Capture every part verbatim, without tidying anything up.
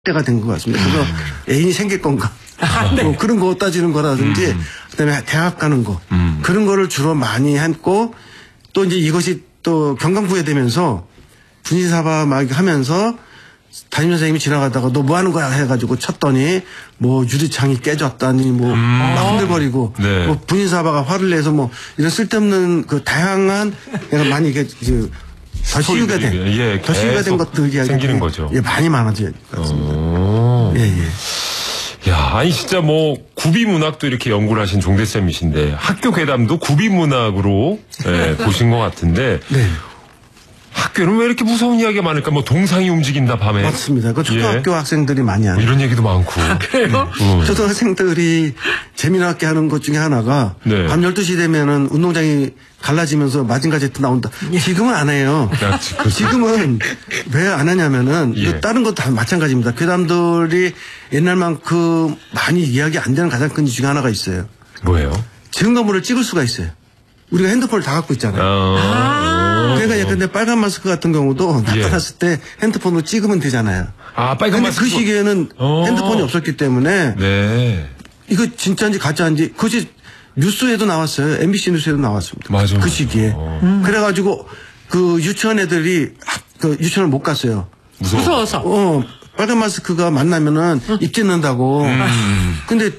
때가 된 것 같습니다. 그래서 애인이 생길 건가. 아, 네. 뭐 그런 거 따지는 거라든지, 음. 그다음에 대학 가는 거. 음. 그런 거를 주로 많이 했고, 또 이제 이것이 또 경강부에 되면서 분신사바 막 하면서 담임 선생님이 지나가다가 너 뭐 하는 거야 해가지고 쳤더니 뭐 유리창이 깨졌다니 뭐 막 흔들거리고 네. 뭐 분신사바가 화를 내서 뭐 이런 쓸데없는 그 다양한 내가 많이 이게 그 더 시유가 된, 예, 더 시유가 된 것들이 생기는 거죠. 예, 많이 많아져요. 어. 예, 예. 야, 아니 진짜 뭐 구비 문학도 이렇게 연구를 하신 종대 쌤이신데 학교 괴담도 구비 문학으로 예, 보신 것 같은데. 네. 학교는 왜 이렇게 무서운 이야기가 많을까? 뭐 동상이 움직인다 밤에. 맞습니다. 그 초등학교 예. 학생들이 많이 하는. 뭐 이런 얘기도 많고. 그래요? 음. 초등학생들이 재미나게 하는 것 중에 하나가 네. 밤 열두 시 되면은 운동장이 갈라지면서 마징가 제트 나온다. 지금은 안 해요. 야, 지- 그렇죠. 지금은 왜 안 하냐면은 예. 다른 것도 다 마찬가지입니다. 괴담들이 옛날만큼 많이 이야기 안 되는 가장 큰 이유 중에 하나가 있어요. 뭐예요? 증거물을 찍을 수가 있어요. 우리가 핸드폰을 다 갖고 있잖아요. 아. 그러니까 약간 내 빨간 마스크 같은 경우도 예. 나타났을 때 핸드폰으로 찍으면 되잖아요. 아, 빨간 근데 마스크. 그 시기에는 어. 핸드폰이 없었기 때문에 네. 이거 진짜인지 가짜인지 그것이 뉴스에도 나왔어요. 엠비씨 뉴스에도 나왔습니다. 맞아, 그 맞아. 시기에. 어. 그래가지고 그 유치원 애들이 학- 그 유치원을 못 갔어요. 무서워. 무서워서. 어 빨간 마스크가 만나면은 입 찢는다고. 음. 근데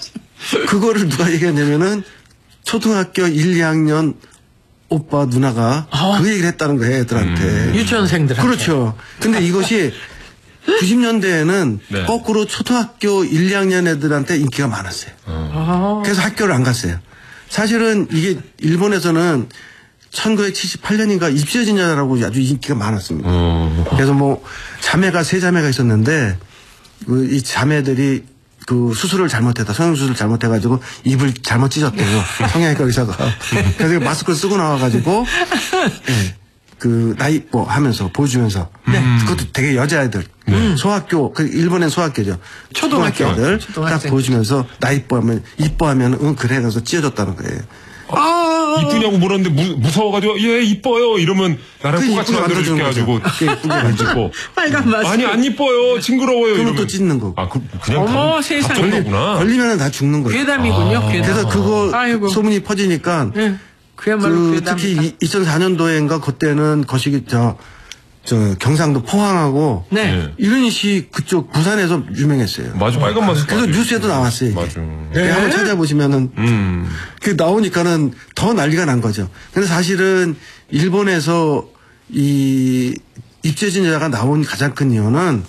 그거를 누가 얘기했냐면은 초등학교 일, 이 학년 오빠 누나가 어. 그 얘기를 했다는 거예요 애들한테. 유치원생들한테. 그렇죠. 근데 이것이 구십 년대에는 네. 거꾸로 초등학교 일, 이 학년 애들한테 인기가 많았어요. 아. 그래서 학교를 안 갔어요. 사실은 이게 일본에서는 천구백칠십팔 년인가 입시여진여라고 아주 인기가 많았습니다. 어. 그래서 뭐 자매가 세 자매가 있었는데 그 이 자매들이 그 수술을 잘못했다. 성형수술을 잘못해가지고 입을 잘못 찢었대요. 성형외과 의사가. 그래서 마스크를 쓰고 나와가지고 예, 그 나이 뭐 하면서 보여주면서 그것도 되게 여자애들 소학교 그 일본엔 소학교죠. 초등학교. 애들 딱 초등학생. 보여주면서 나 이뻐하면 이뻐하면 응 그래 그래서 찢어졌다는 거예요. 아. 이쁘냐고 물었는데 무, 무서워가지고 예 이뻐요 이러면 나랑 그 똑같이 이쁘게 만들어줄게 만들어주는 해가지고 거죠. 예, 이쁘게 안 찍고 빨간 마스크. 아니 안 이뻐요 징그러워요 그러면 이러면 또 찢는 거고. 아 그, 그냥 어머, 다, 세상에. 다 거구나. 걸리면 다 죽는 거예요. 괴담이군요. 아. 괴담. 그래서 그거 아이고. 소문이 퍼지니까 예. 그야말로 그 괴담. 특히 이천사 년도인가 그때는 거시기 저, 저 경상도 포항하고 네. 예. 이런 시 그쪽 부산에서 유명했어요. 맞아 빨간 마스크. 그래서 맞아요. 뉴스에도 나왔어요. 이게. 맞아. 네, 한번 찾아보시면은 음. 그 나오니까는 더 난리가 난 거죠. 근데 사실은 일본에서 이 입재진 여자가 나온 가장 큰 이유는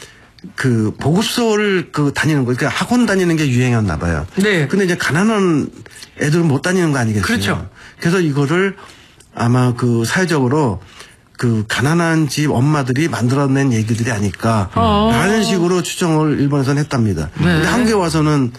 그 보급소를 그 다니는 거, 그러니까 학원 다니는 게 유행이었나 봐요. 네. 근데 이제 가난한 애들은 못 다니는 거 아니겠어요? 그렇죠. 그래서 이거를 아마 그 사회적으로 그 가난한 집 엄마들이 만들어낸 얘기들이 아닐까 어. 라는 식으로 추정을 일본에서는 했답니다. 네. 근데 한국에 와서는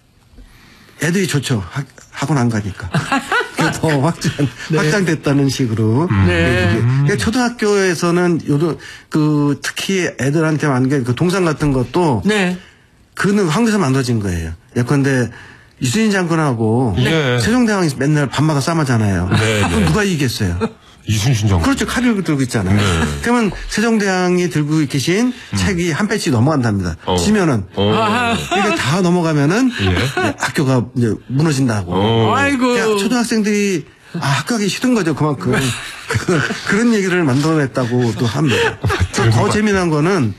애들이 좋죠. 학, 학원 안 가니까. 그게 더 확장, 네. 확장됐다는 식으로. 네. 이게. 그러니까 초등학교에서는 요도 그 특히 애들한테 만든 게 그 동상 같은 것도 네. 그는 한국에서 만들어진 거예요. 예컨대 유수인 장군하고 네. 세종대왕이 맨날 밤마다 싸우잖아요. 네, 그럼 네. 누가 이기겠어요? 이순신 장군. 그렇죠. 칼을 들고 있잖아요. 네. 그러면 세종대왕이 들고 계신 책이 한 배치 넘어간답니다. 어. 지면은. 어. 아하. 이게 다 넘어가면은 예. 이제 학교가 이제 무너진다고. 어. 아이고. 그러니까 초등학생들이 아, 학교 가기 싫은 거죠, 그만큼. 그, 그런 얘기를 만들어냈다고 또 합니다. 더 재미난 거는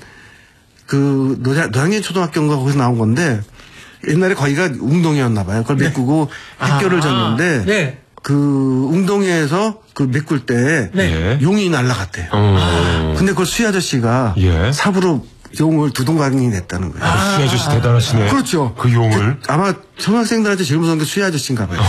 그 노자, 노량진 초등학교인가 거기서 나온 건데 옛날에 거기가 웅동이었나 봐요. 그걸 메꾸고 학교를 아, 졌는데 네. 그 웅동에서 그 메꿀 때 네. 용이 날아갔대요. 어. 근데 그걸 수희 아저씨가 예. 삽으로 용을 두동강이 냈다는 거예요. 아, 수희 아저씨 대단하시네. 그렇죠. 그 용을. 그, 아마 초등학생들한테 제일 무서운 게 수희 아저씨인가 봐요.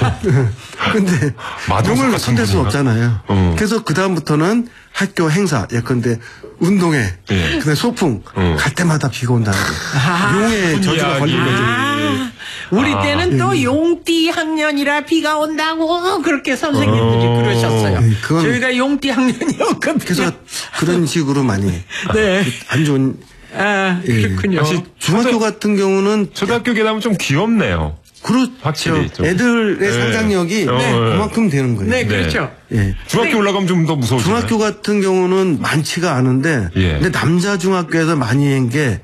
근데 마동석 용을 같은 손댈 수 분인가? 없잖아요. 어. 그래서 그 다음부터는 학교 행사, 예컨대 운동회, 예. 그다음에 소풍 어. 갈 때마다 비가 온다는 거예요. 아, 용의 저주가 이야기. 걸린 거죠. 아, 우리 아. 때는 또 용띠 학년이라 비가 온다고 그렇게 선생님들이 어. 그러셨어요. 네, 그건- 저희가 용띠 학년이었거든요. 그래서 그런 식으로 많이 네. 안 좋은. 아, 예. 그렇군요. 사실 중학교 같은 경우는 초등학교 괴담은 좀 귀엽네요. 그렇죠. 확실히 좀. 애들의 네. 상상력이 어, 네. 그만큼 되는 거예요. 네, 그렇죠. 예. 중학교 올라가면 좀 더 무서워지나요? 중학교 같은 경우는 많지가 않은데 예. 근데 남자 중학교에서 많이 한 게